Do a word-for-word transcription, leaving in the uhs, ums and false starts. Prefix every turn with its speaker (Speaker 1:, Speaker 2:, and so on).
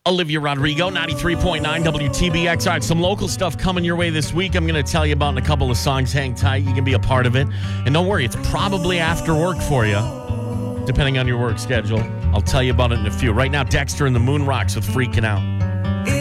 Speaker 1: Olivia Rodrigo, ninety-three point nine W T B X. All right, some local stuff coming your way this week. I'm going to tell you about in a couple of songs. Hang tight. You can be a part of it. And don't worry, it's probably after work for you, depending on your work schedule. I'll tell you about it in a few. Right now, Dexter and the Moon Rocks with Freaking Out.